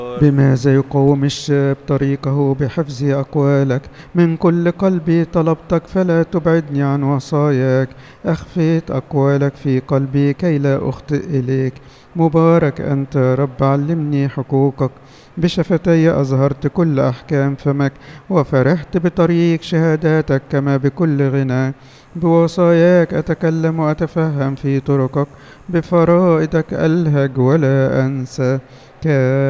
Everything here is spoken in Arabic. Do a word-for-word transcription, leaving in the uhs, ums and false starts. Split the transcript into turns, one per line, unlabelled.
بماذا يقوم الشاب طريقه بحفظ أقوالك؟ من كل قلبي طلبتك فلا تبعدني عن وصاياك. أخفيت أقوالك في قلبي كي لا أخطئ إليك. مبارك أنت يا رب، علمني حقوقك. بشفتي أظهرت كل أحكام فمك، وفرحت بطريق شهاداتك كما بكل غنى. بوصاياك أتكلم وأتفهم في طرقك، بفرائدك ألهج ولا أنسى.